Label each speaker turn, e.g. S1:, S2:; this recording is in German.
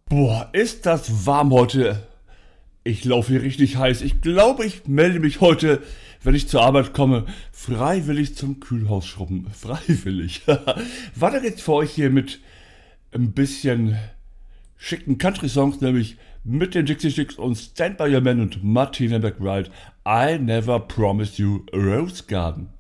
S1: Boah, ist das warm heute. Ich laufe hier richtig heiß. Ich glaube, ich melde mich heute, wenn ich zur Arbeit komme, freiwillig zum Kühlhaus schrubben. Freiwillig. Weiter geht's für euch hier mit ein bisschen schicken Country-Songs, nämlich mit den Dixie Chicks und Stand By Your Man und Martina McBride. I Never Promised You a Rose Garden.